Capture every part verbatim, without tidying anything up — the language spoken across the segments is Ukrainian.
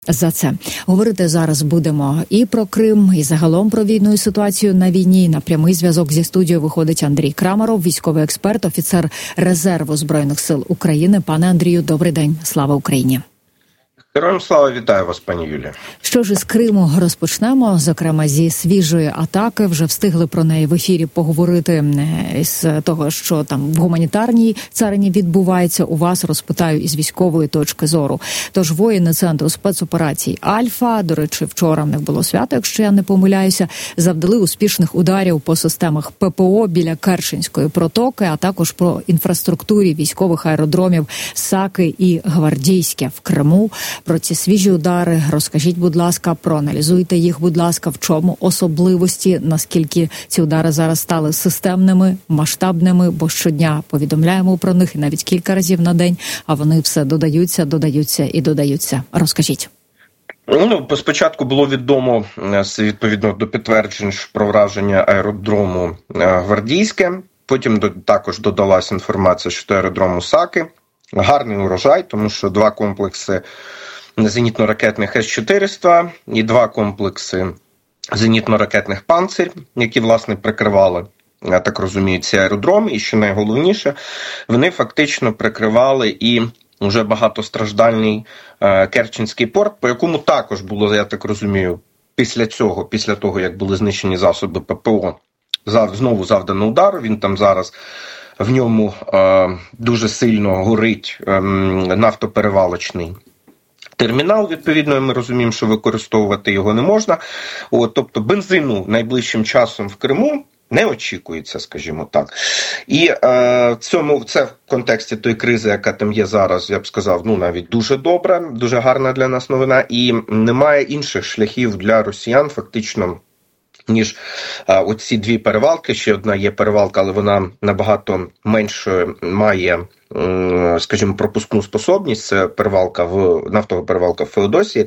За це говорити зараз будемо і про Крим, і загалом про війну і ситуацію на війні. На прямий зв'язок зі студією виходить Андрій Крамаров, військовий експерт, офіцер резерву Збройних сил України. Пане Андрію, добрий день. Слава Україні. Героям слава, вітаю вас, пані Юлія. Що ж, із Криму розпочнемо, зокрема зі свіжої атаки. Вже встигли про неї в ефірі поговорити з того, що там в гуманітарній царині відбувається. У вас розпитаю із військової точки зору. Тож воїни Центру спецоперацій «Альфа», до речі, вчора в них було свято, якщо я не помиляюся, завдали успішних ударів по системах ППО біля Керченської протоки, а також про інфраструктурі військових аеродромів Саки і Гвардійське в Криму. Про ці свіжі удари розкажіть, будь ласка, проаналізуйте їх, будь ласка, в чому особливості, наскільки ці удари зараз стали системними, масштабними, бо щодня повідомляємо про них і навіть кілька разів на день, а вони все додаються, додаються і додаються. Розкажіть. Ну, спочатку було відомо, відповідно до підтверджень, про враження аеродрому Гвардійське, потім також додалась інформація щодо аеродрому Саки. Гарний урожай, тому що два комплекси зенітно-ракетних С чотириста і два комплекси зенітно-ракетних «Панцирь», які, власне, прикривали, я так розумію, ці аеродроми. І, що найголовніше, вони фактично прикривали і вже багатостраждальний Керченський порт, по якому також було, я так розумію, після цього, після того, як були знищені засоби ППО, знову завдано удару. Він там зараз... В ньому е, дуже сильно горить е, нафтоперевалочний термінал. Відповідно, ми розуміємо, що використовувати його не можна. От, тобто бензину найближчим часом в Криму не очікується, скажімо так. І е, цьому, це в контексті тої кризи, яка там є зараз, я б сказав, ну навіть дуже добра, дуже гарна для нас новина. І немає інших шляхів для росіян фактично, ніж а, оці дві перевалки. Ще одна є перевалка, але вона набагато менше має, скажімо, пропускну способність. Це перевалка в нафтова перевалка в Феодосії.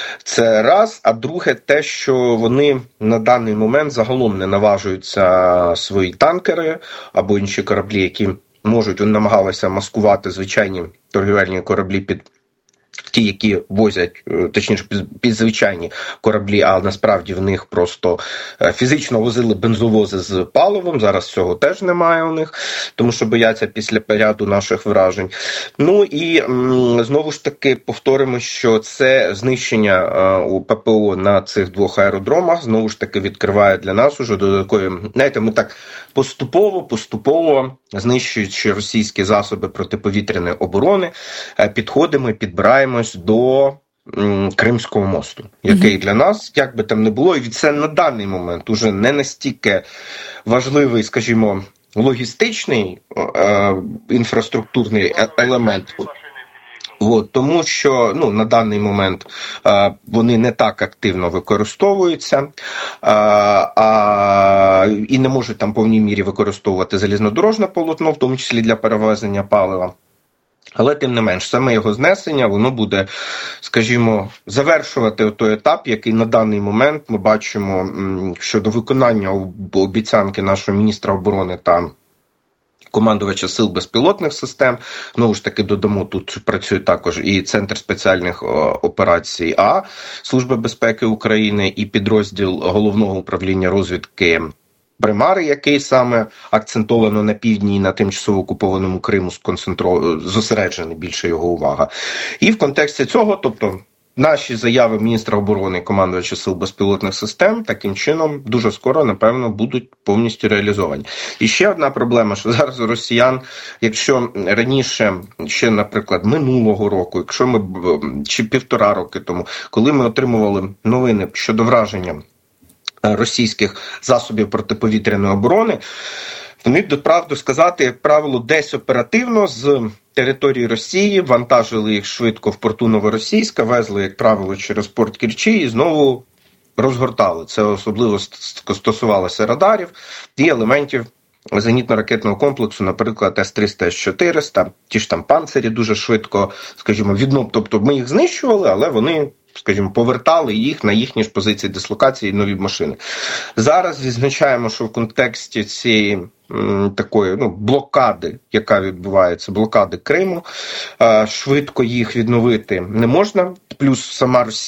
Це раз. А друге, те, що вони на даний момент загалом не наважуються свої танкери або інші кораблі, які можуть, вони намагалися маскувати звичайні торгівельні кораблі під ті, які возять, точніше, під звичайні кораблі, а насправді в них просто фізично возили бензовози з паливом. Зараз цього теж немає у них, тому що бояться після ряду наших вражень. Ну і знову ж таки повторимо, що це знищення у ППО на цих двох аеродромах знову ж таки відкриває для нас уже додаткові, знаєте, ми так поступово, поступово, знищуючи російські засоби протиповітряної оборони, підходимо і підбираємось до м, Кримського мосту, який mm-hmm. для нас, як би там не було, і це на даний момент уже не настільки важливий, скажімо, логістичний е, інфраструктурний елемент. От, тому що ну, на даний момент а, вони не так активно використовуються а, а, і не можуть там в повній мірі використовувати залізнодорожне полотно, в тому числі для перевезення палива. Але тим не менш, саме його знесення, воно буде, скажімо, завершувати той етап, який на даний момент ми бачимо щодо виконання обіцянки нашого міністра оборони та командувача сил безпілотних систем. Знову ж таки, додамо, тут працює також і Центр спеціальних операцій А Служби безпеки України, і підрозділ Головного управління розвідки Примари, який саме акцентовано на півдні і на тимчасово окупованому Криму сконцентровано, зосереджена більше його увага. І в контексті цього, тобто, наші заяви міністра оборони і командувача сил безпілотних систем таким чином дуже скоро, напевно, будуть повністю реалізовані. І ще одна проблема, що зараз у росіян, якщо раніше, ще, наприклад, минулого року, якщо ми, чи півтора роки тому, коли ми отримували новини щодо враження російських засобів протиповітряної оборони, вони, правду сказати, як правило, десь оперативно з території Росії вантажили їх швидко в порту Новоросійська, везли, як правило, через порт Керчі і знову розгортали. Це особливо стосувалося радарів і елементів зенітно-ракетного комплексу, наприклад, С триста, С чотириста, ті ж там «Панцирі» дуже швидко, скажімо, відно, тобто ми їх знищували, але вони скажімо, повертали їх на їхні ж позиції дислокації, нові машини. Зараз відзначаємо, що в контексті цієї м, такої ну, блокади, яка відбувається, блокади Криму, е, швидко їх відновити не можна. Плюс сама Росія